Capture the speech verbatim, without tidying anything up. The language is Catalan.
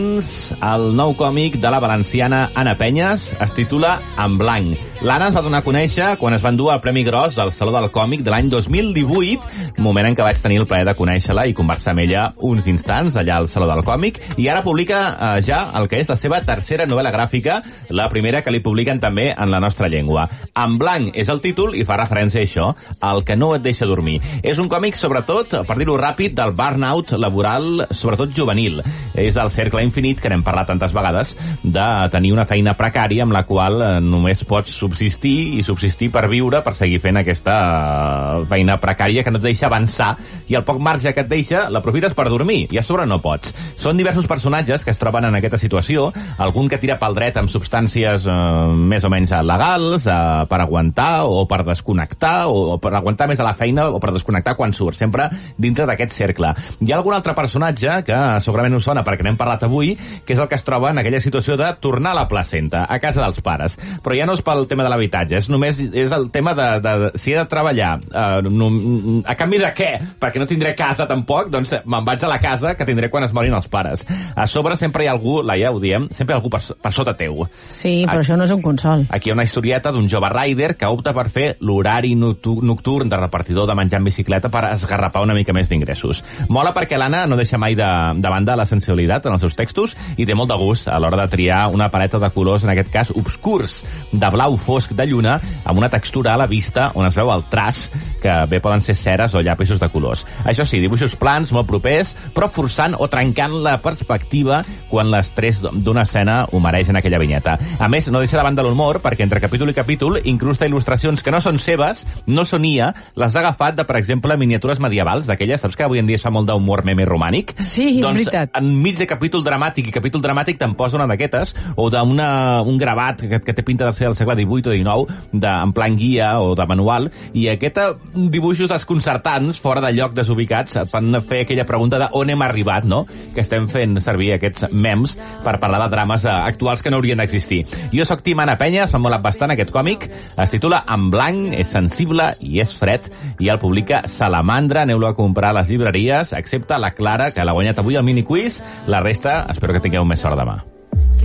El nou còmic de la valenciana Anna Penyes es titula En blanc. L'Anna es va donar a conèixer quan es va endur el Premi Gros del Saló del Còmic de l'any dos mil divuit, moment en què vaig tenir el plaer de conèixer-la i conversar amb ella uns instants allà al Saló del Còmic, i ara publica eh, ja el que és la seva tercera novel·la gràfica, la primera que li publiquen també en la nostra llengua. En blanc és el títol i fa referència a això, el que no et deixa dormir. És un còmic, sobretot, per dir-ho ràpid, del burnout laboral, sobretot juvenil. És el cercle infinit, que n'hem parlat tantes vegades, de tenir una feina precària amb la qual només pots subsistir i subsistir per viure, per seguir fent aquesta feina precària que no et deixa avançar, i el poc marge que et deixa l'aprofites per dormir, i a sobre no pots. Són diversos personatges que es troben en aquesta situació, algun que tira pel dret amb substàncies eh, més o menys legals, eh, per aguantar o per desconnectar, o, o per aguantar més a la feina o per desconnectar quan surt, sempre dintre d'aquest cercle. Hi ha algun altre personatge que segurament us sona perquè n'hem parlat avui, que és el que es troba en aquella situació de tornar a la placenta, a casa dels pares. Però ja no és pel tema de l'habitatge, és només és el tema de, de, de si he de treballar eh, no, a canvi de què? Perquè no tindré casa tampoc, doncs me'n vaig a la casa que tindré quan es morin els pares. A sobre sempre hi ha algú, Laia, ho diem, sempre hi ha algú per, per sota teu. Sí, però aquí, això no és un consol. Aquí hi ha una historieta d'un jove rider que opta per fer l'horari nocturn de repartidor de menjar en bicicleta per esgarrapar una mica més d'ingressos. Mola perquè l'Anna no deixa mai de, de banda la sensibilitat en els seus textos i té molt de gust a l'hora de triar una paleta de colors, en aquest cas obscurs, de blau fosc de lluna, amb una textura a la vista on es veu el traç, que bé poden ser ceres o llapisos de colors. Això sí, dibuixos plans, molt propers, però forçant o trencant la perspectiva quan l'estrès d'una escena ho mereix en aquella vinyeta. A més, no deixa de banda l'humor, perquè entre capítol i capítol incrusta il·lustracions que no són seves, no són I A, les ha agafat de, per exemple, miniatures medievals, d'aquelles, saps que avui en dia es fa molt d'humor meme romànic? Sí, és doncs, veritat. Enmig de capítol dramàtic i capítol dramàtic te'n posa una d'aquestes, o d'un gravat que, que té pinta de ser del segle divuit o dinou, de, en plan guia o de manual, i aquests dibuixos desconcertants, fora de lloc, desubicats, et fan fer aquella pregunta de on hem arribat, no? Que estem fent servir aquests memes per parlar de drames actuals que no haurien d'existir. Jo sóc Tim Anna Penyes, m'ha molat bastant aquest còmic, es titula En blanc, és sensible i és fred, i el publica Salamandra, aneu-lo a comprar a les llibreries, excepte la Clara, que l'ha guanyat avui al miniquiz, la resta espero que tingueu més sort demà.